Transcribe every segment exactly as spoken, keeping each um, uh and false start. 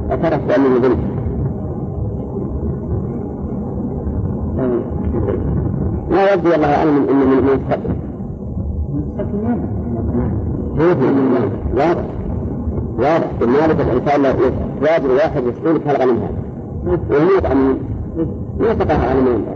اعترف بأنه ظلم. لا يبدو الله أعلم إن من المستقبل واضح واضح بالمالك الإنسان لا يقدر واحد يسألك هل غنم هذا ويموت عن ما تقع على مين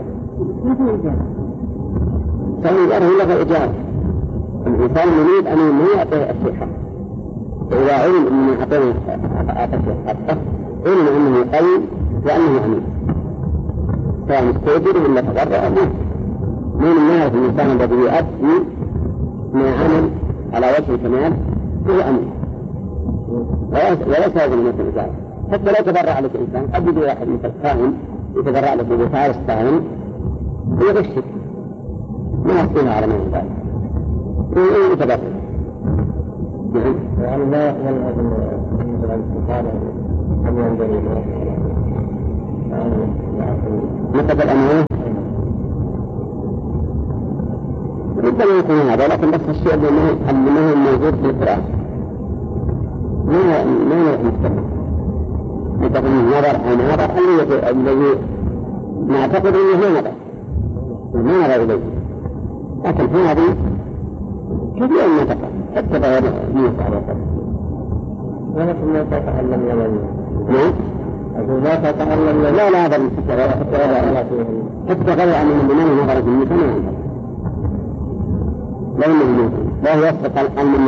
فإذا هو لغة إجابة الإنسان يريد أن يعطيه الصحة فإذا علم أنه أعطيه حقه علم أنه قوي وأنه أمين فمستيجر ولا تضرع من الناس الإنسان الذي يؤدي ما عمل على وجه الكمال هو أمين وليس هذا المثل الإجابة. حتى لو تبرع لك إنسان قد يجي واحد مثل القائم يتبرع لك بفارس الطاهن ويغشك ما يحصيها على من ذلك ويتبرع. وعلى ما يقبل مثل الاستقامة أن ينبغي مثل الأموال ربما يكون هذا لكن بس الشيء اللي هو موجود في القرآن ما ما مستقبل مثل النظر أو نظر الذي نعتقد أنه هو نظر ما نظر إليه لكن في هذه كثير من تقع حتى غير موسى عليه السلام ولكن ما تتعلم يمني نعم أقول لا تتعلم لا لا هذا حتى غير عن من نظر في المثل لا يمكن لا يسبق